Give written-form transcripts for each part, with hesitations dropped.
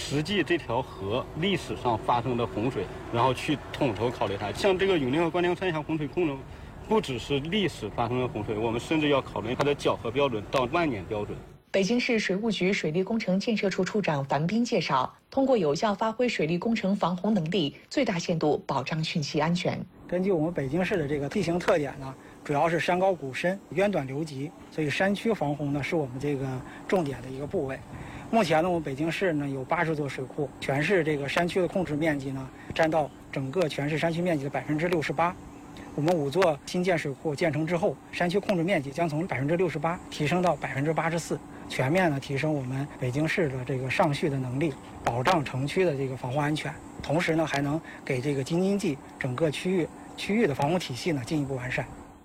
实际这条河历史上发生的洪水，然后去统筹考虑它。像这个永定河关梁三峡洪水库呢，不只是历史发生的洪水，我们甚至要考虑它的搅和标准到万年标准。 北京市水务局水利工程建设处处长樊斌介绍，通过有效发挥水利工程防洪能力，最大限度保障汛期安全。 根据我们北京市的这个地形特点呢，主要是山高谷深、渊短流急，所以山区防洪呢是我们这个重点的一个部位。目前呢，我们北京市呢有80座水库，全市这个山区的控制面积呢占到整个全市山区面积的68%。我们5座新建水库建成之后，山区控制面积将从68%提升到84%，全面的提升我们北京市的这个上蓄的能力，保障城区的这个防洪安全。同时呢，还能给这个京津冀整个区域的防洪体系呢进一步完善。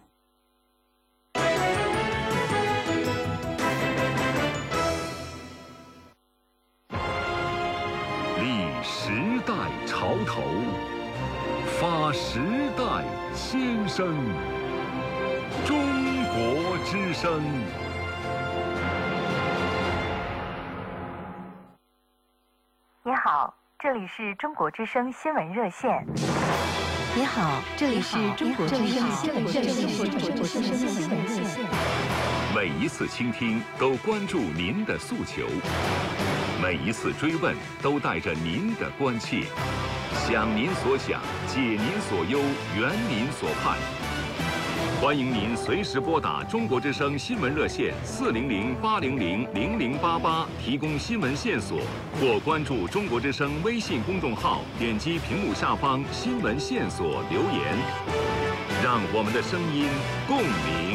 立时代潮头，发时代先声。中国之声。 你好，这里是中国之声新闻热线。 你好，这里是中国之声新闻热线。 每一次倾听都关注您的诉求，每一次追问都带着您的关切，想您所想，解您所忧，圆您所盼。欢迎您随时拨打中国之声新闻热线400-800-0088提供新闻线索，或关注中国之声微信公众号，点击屏幕下方新闻线索留言，让我们的声音共鸣。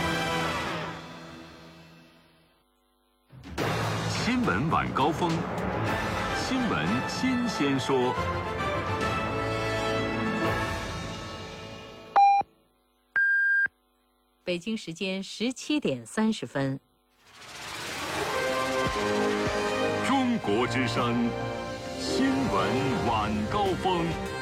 新闻晚高峰，新闻新鲜说。 北京时间17点30分。 中国之声新闻晚高峰。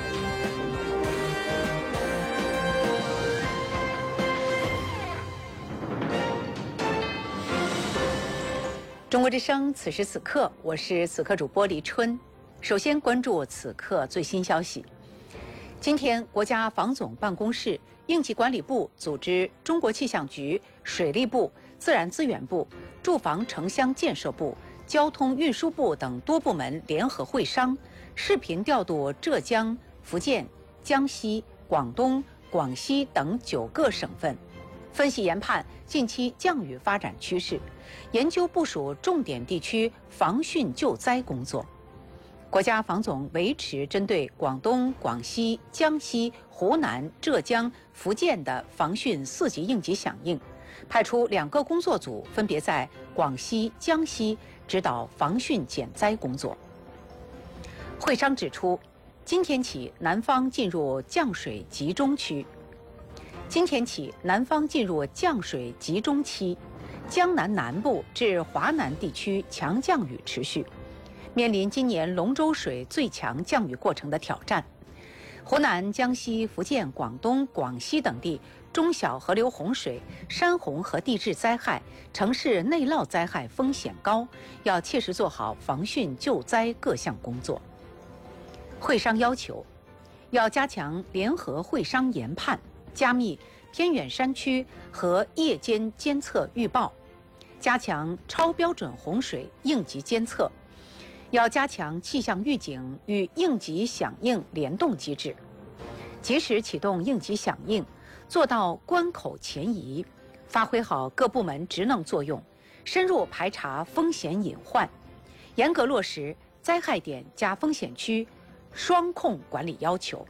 中国之声，此时此刻，我是此刻主播李春。首先关注此刻最新消息。今天，国家防总办公室、应急管理部组织中国气象局、水利部、自然资源部、住房城乡建设部、交通运输部等多部门联合会商，视频调度浙江、福建、江西、广东、广西等9个省份，分析研判近期降雨发展趋势，研究部署重点地区防汛救灾工作。国家防总维持针对广东、广西、江西、湖南、浙江、福建的防汛4级应急响应，派出2个工作组，分别在广西、江西指导防汛减灾工作。会商指出，今天起南方进入降水集中区。今天起，南方进入降水集中期，江南南部至华南地区强降雨持续。面临今年龙舟水最强降雨过程的挑战，湖南、江西、福建、广东、广西等地中小河流洪水、山洪和地质灾害、城市内涝灾害风险高，要切实做好防汛救灾各项工作。会商要求，要加强联合会商研判，加密偏远山区和夜间监测预报，加强超标准洪水应急监测。要加强气象预警与应急响应联动机制，及时启动应急响应，做到关口前移，发挥好各部门职能作用，深入排查风险隐患，严格落实灾害点加风险区双控管理要求。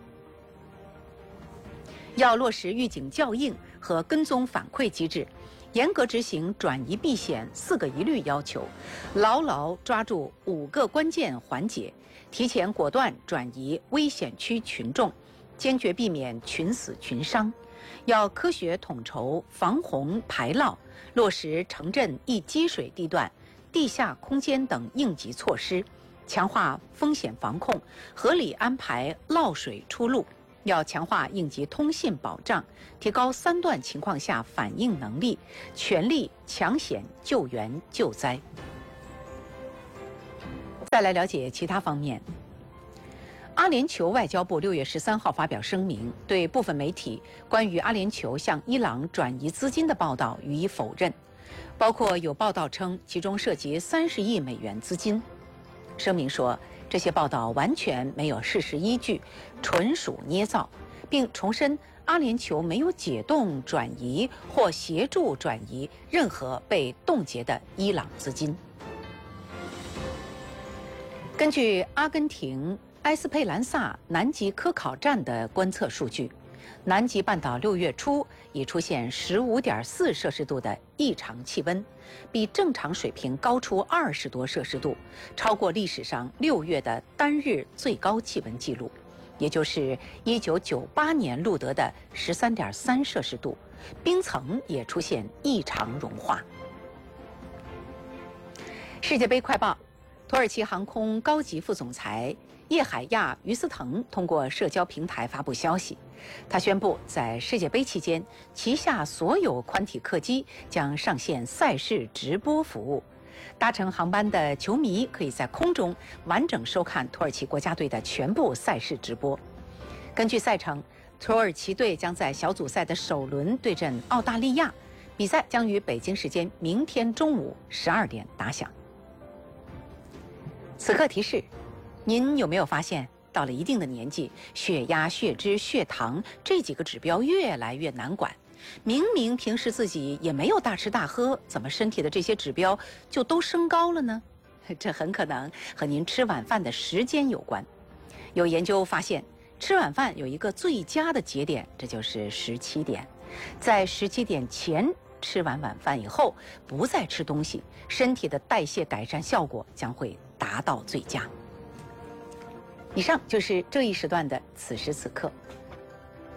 要落实预警校应和跟踪反馈机制，严格执行转移避险4个一律要求，牢牢抓住5个关键环节，提前果断转移危险区群众，坚决避免群死群伤。要科学统筹防洪排涝，落实城镇易积水地段、地下空间等应急措施，强化风险防控，合理安排涝水出路。要强化应急通信保障，提高3段情况下反应能力，全力抢险救援救灾。在再来了解其他方面。阿联酋外交部6月13号发表声明，对部分媒体关于阿联酋向伊朗转移资金的报道予以否认，包括有报道称其中涉及30亿美元资金。声明说，这些报道完全没有事实依据，纯属捏造，并重申阿联酋没有解冻、转移或协助转移任何被冻结的伊朗资金。根据阿根廷埃斯佩兰萨南极科考站的观测数据，南极半岛6月初已出现15.4摄氏度的异常气温，比正常水平高出20多摄氏度，超过历史上6月的单日最高气温记录，也就是1998年录得的13.3摄氏度，冰层也出现异常融化。世界杯快报：土耳其航空高级副总裁叶海亚·于斯腾通过社交平台发布消息，他宣布在世界杯期间，旗下所有宽体客机将上线赛事直播服务。搭乘航班的球迷可以在空中完整收看土耳其国家队的全部赛事直播。根据赛程，土耳其队将在小组赛的首轮对阵澳大利亚，比赛将于北京时间明天中午12点打响。此刻提示：您有没有发现，到了一定的年纪，血压、血脂、血糖这几个指标越来越难管？明明平时自己也没有大吃大喝，怎么身体的这些指标就都升高了呢？这很可能和您吃晚饭的时间有关。有研究发现，吃晚饭有一个最佳的节点，这就是17点。在17点前吃完晚饭以后，不再吃东西，身体的代谢改善效果将会达到最佳。以上就是这一时段的此时此刻，